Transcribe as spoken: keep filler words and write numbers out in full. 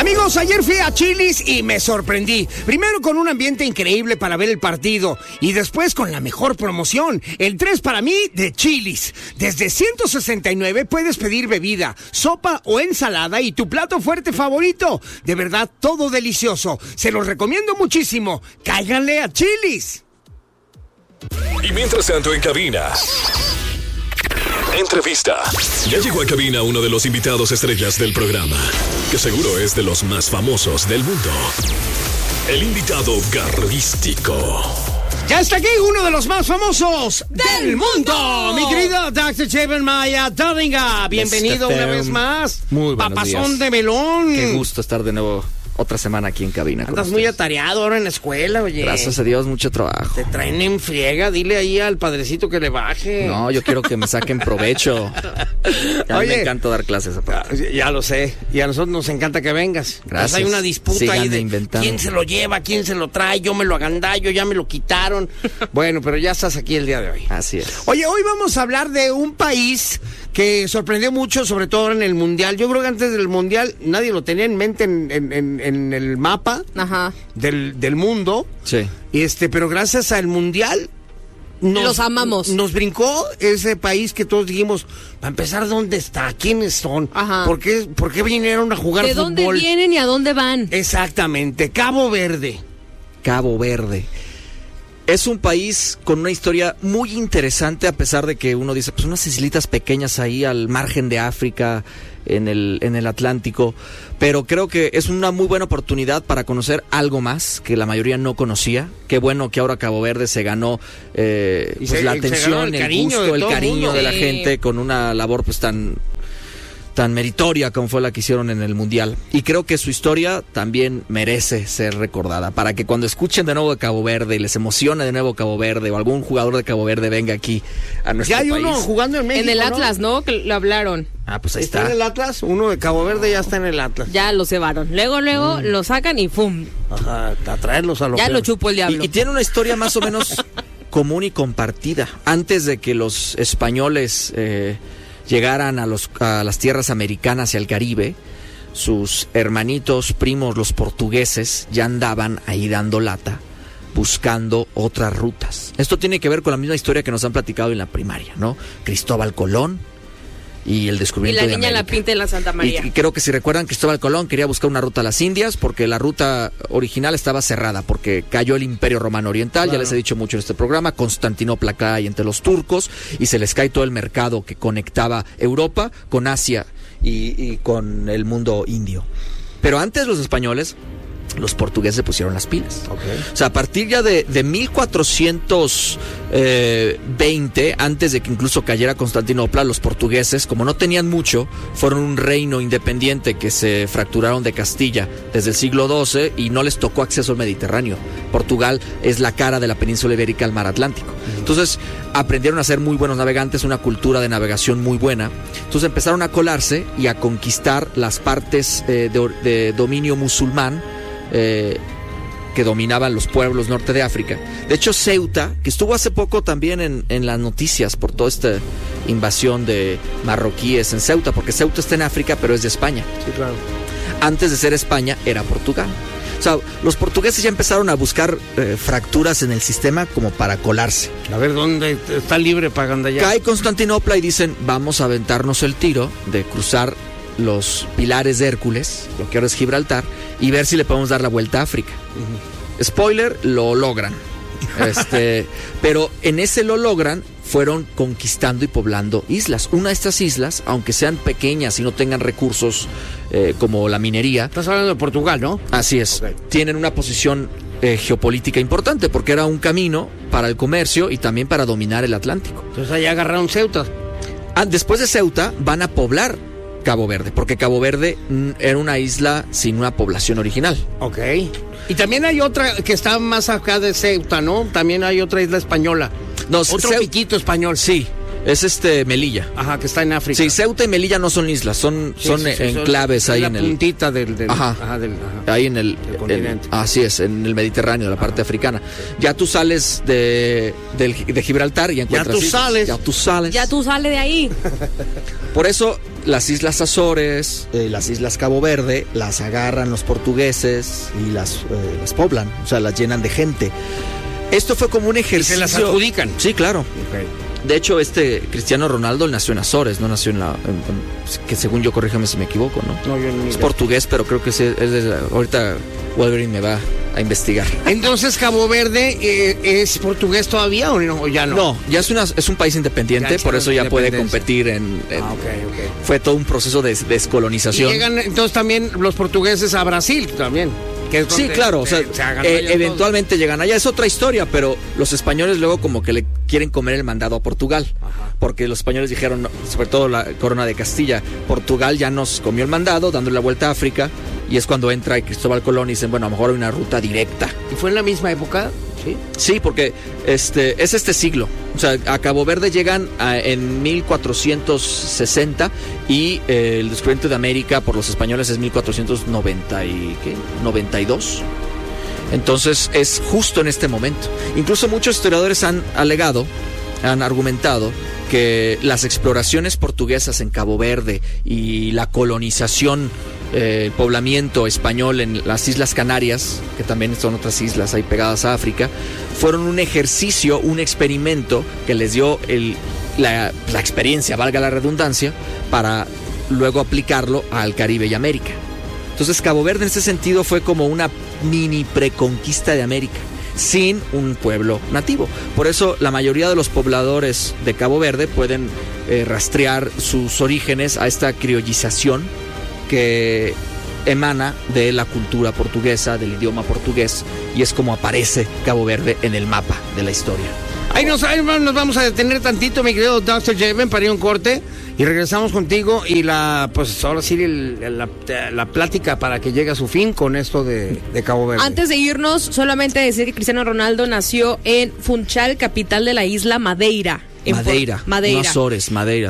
Amigos, ayer fui a Chili's y me sorprendí. Primero con un ambiente increíble para ver el partido y después con la mejor promoción, el tres para mí de Chili's. Desde ciento sesenta y nueve puedes pedir bebida, sopa o ensalada y tu plato fuerte favorito. De verdad, todo delicioso. Se los recomiendo muchísimo. Cáiganle a Chili's. Y mientras tanto en cabina... Entrevista. Ya llegó a cabina uno de los invitados estrellas del programa, que seguro es de los más famosos del mundo. El invitado garrístico. Ya está aquí uno de los más famosos del, del mundo. mundo, mi querido doctor Jeremiah Darringa. Bienvenido una vez más. Muy buenos Papazón días. de melón. Qué gusto estar de nuevo otra semana aquí en cabina. Andas muy atareado ahora en la escuela, oye. Gracias a Dios, mucho trabajo. Te traen en friega, dile ahí al padrecito que le baje. No, yo quiero que me saquen provecho. A mí me encanta dar clases. Aparte. Ya, ya lo sé, y a nosotros nos encanta que vengas. Gracias. Pues hay una disputa Sigan ahí de inventando. quién se lo lleva, quién se lo trae, yo me lo agandallo, ya me lo quitaron. Bueno, pero ya estás aquí el día de hoy. Así es. Oye, hoy vamos a hablar de un país que sorprendió mucho, sobre todo en el Mundial. Yo creo que antes del Mundial nadie lo tenía en mente en, en, en, en el mapa Ajá. del, del mundo. Sí. Este, pero gracias al Mundial nos, los amamos. Nos brincó ese país que todos dijimos, para empezar, ¿dónde está? ¿Quiénes son? Ajá. ¿Por qué, por qué vinieron a jugar ¿De fútbol? dónde vienen y a dónde van? Exactamente, Cabo Verde. Cabo Verde. Es un país con una historia muy interesante, a pesar de que uno dice, pues unas islitas pequeñas ahí al margen de África, en el, en el Atlántico, pero creo que es una muy buena oportunidad para conocer algo más que la mayoría no conocía. Qué bueno que ahora Cabo Verde se ganó eh, pues se, la se atención, el, el cariño gusto, de el cariño el de la Sí. gente con una labor pues tan... tan meritoria como fue la que hicieron en el Mundial. Y creo que su historia también merece ser recordada, para que cuando escuchen de nuevo de Cabo Verde y les emocione de nuevo Cabo Verde, o algún jugador de Cabo Verde venga aquí a nuestro Ya hay país. uno jugando en México, En el ¿no? Atlas, ¿no? Que lo hablaron. Ah, pues ahí ¿Está está. en el Atlas? Uno de Cabo Verde ya está en el Atlas. Ya lo cebaron. Luego, luego lo sacan y ¡pum! Ajá, a traerlos a lo Ya que- lo chupó el diablo. Y, y tiene una historia más o menos común y compartida. Antes de que los españoles eh, llegaran a, los, a las tierras americanas y al Caribe, sus hermanitos, primos, los portugueses, ya andaban ahí dando lata, buscando otras rutas. Esto tiene que ver con la misma historia que nos han platicado en la primaria, ¿no? Cristóbal Colón y el Y descubrimiento la de niña la América. pinta en la Santa María. Y, y creo que si recuerdan, Cristóbal Colón quería buscar una ruta a las Indias porque la ruta original estaba cerrada porque cayó el Imperio Romano Oriental, Claro. ya les he dicho mucho en este programa, Constantinopla cae entre los turcos y se les cae todo el mercado que conectaba Europa con Asia y, y con el mundo indio. Pero antes los españoles, los portugueses se pusieron las pilas. Okay. O sea, a partir ya de, de mil cuatrocientos veinte, antes de que incluso cayera Constantinopla, los portugueses, como no tenían mucho, fueron un reino independiente que se fracturaron de Castilla desde el siglo doce y no les tocó acceso al Mediterráneo. Portugal es la cara de la península ibérica al mar Atlántico. Entonces, aprendieron a ser muy buenos navegantes, una cultura de navegación muy buena. Entonces empezaron a colarse y a conquistar las partes eh, de, de dominio musulmán, Eh, que dominaban los pueblos norte de África. De hecho, Ceuta, que estuvo hace poco también en, en las noticias por toda esta invasión de marroquíes en Ceuta, porque Ceuta está en África, pero es de España. Sí, claro. Antes de ser España, era Portugal. O sea, los portugueses ya empezaron a buscar eh, fracturas en el sistema como para colarse. A ver, ¿dónde está libre para andallar? Cae Constantinopla y dicen, vamos a aventarnos el tiro de cruzar los pilares de Hércules, lo que ahora es Gibraltar, y ver si le podemos dar la vuelta a África. Uh-huh. Spoiler, lo logran. Este, pero en ese lo logran, fueron conquistando y poblando islas. Una de estas islas, aunque sean pequeñas y no tengan recursos eh, como la minería. Estás hablando de Portugal, ¿no? Así es. Okay. Tienen una posición eh, geopolítica importante porque era un camino para el comercio y también para dominar el Atlántico. Entonces allá agarraron Ceuta. Ah, después de Ceuta van a poblar Cabo Verde, porque Cabo Verde mm, era una isla sin una población original. Ok. Y también hay otra que está más acá de Ceuta, ¿no? También hay otra isla española. No, Otro Ceu- piquito español. Sí, es este Melilla. Ajá, que está en África. Sí, Ceuta y Melilla no son islas, son, Sí, son sí, sí, enclaves son ahí la en el... puntita del... del Ajá. ajá, del ajá. Ahí en el, del continente. en- así es, en el Mediterráneo, la parte africana. Ya tú sales de, del- de Gibraltar y encuentras tú islas. sales. Ya tú sales. Ya tú sale de ahí. Por eso las Islas Azores, eh, las Islas Cabo Verde, las agarran los portugueses y las, eh, las poblan, o sea, las llenan de gente. Esto fue como un ejercicio. ¿Y se las adjudican? Sí, claro. Okay. De hecho, este Cristiano Ronaldo nació en Azores, no nació en la... En, en, que según yo, corrígeme si me equivoco, ¿no? No, yo ni es portugués, pero creo que sí, es de la, ahorita Wolverine me va a investigar. Entonces, ¿Cabo Verde eh, es portugués todavía o, no, o ya no? No, ya es, una, es un país independiente, por eso ya puede competir en... en ah, okay, okay. Fue todo un proceso de descolonización. Y llegan entonces también los portugueses a Brasil también. Que es sí, claro, o sea, eh, eventualmente todos. Llegan allá, es otra historia, pero los españoles luego como que le quieren comer el mandado a Portugal, ajá, porque los españoles dijeron, no, sobre todo la corona de Castilla, Portugal ya nos comió el mandado, dándole la vuelta a África, y es cuando entra Cristóbal Colón y dicen, bueno, a lo mejor hay una ruta directa. ¿Y fue en la misma época? Sí, sí, porque este es este siglo. O sea, a Cabo Verde llegan a, en mil cuatrocientos sesenta y eh, el descubrimiento de América por los españoles es mil cuatrocientos noventa y dos. Entonces es justo en este momento. Incluso muchos historiadores han alegado, han argumentado que las exploraciones portuguesas en Cabo Verde y la colonización, eh, el poblamiento español en las Islas Canarias, que también son otras islas ahí pegadas a África, fueron un ejercicio, un experimento que les dio el, la, la experiencia, valga la redundancia, para luego aplicarlo al Caribe y América. Entonces Cabo Verde en ese sentido fue como una mini preconquista de América, sin un pueblo nativo. Por eso la mayoría de los pobladores de Cabo Verde pueden eh, rastrear sus orígenes a esta criollización que emana de la cultura portuguesa, del idioma portugués, y es como aparece Cabo Verde en el mapa de la historia. Ahí nos, ahí nos vamos a detener tantito, mi querido doctor Jeven, para ir a un corte y regresamos contigo y la, pues ahora sí el, la, la plática para que llegue a su fin con esto de, de Cabo Verde. Antes de irnos, solamente decir que Cristiano Ronaldo nació en Funchal, capital de la isla Madeira. Madeira, Madeira. No Azores, Madeira.